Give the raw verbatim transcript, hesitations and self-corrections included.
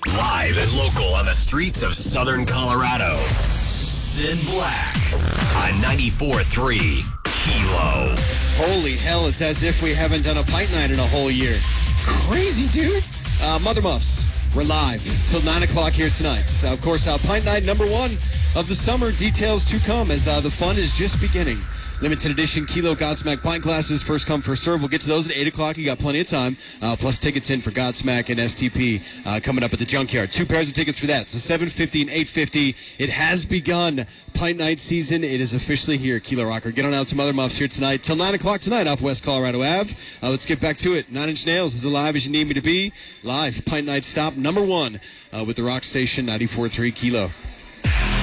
Live and local on the streets of Southern Colorado. Sin Black on ninety-four point three Kilo. Holy hell, it's as if we haven't done a pint night in a whole year. Crazy, dude. Uh, Mother Muffs, we're live till nine o'clock here tonight. Uh, of course, uh, pint night number one of the summer. Details to come as uh, the fun is just beginning. Limited edition Kilo Godsmack pint glasses, first come, first serve. We'll get to those at eight o'clock. You got plenty of time. Uh, plus tickets in for Godsmack and S T P uh, coming up at the Junkyard. Two pairs of tickets for that. So seven fifty and eight fifty. It has begun. Pint night season. It is officially here. Kilo Rocker. Get on out to Mother Muffs here tonight till nine o'clock tonight off West Colorado Avenue. Uh, let's get back to it. Nine Inch Nails is alive as you need me to be. Live. Pint night stop number one uh, with the Rock Station ninety-four point three Kilo.